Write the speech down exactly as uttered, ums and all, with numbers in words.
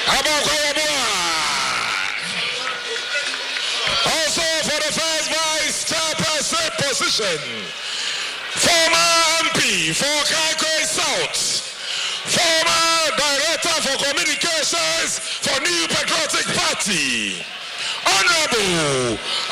Also for the first vice chairperson position, former M P for Kaikoi South, former director for communications for New Patriotic Party, Honorable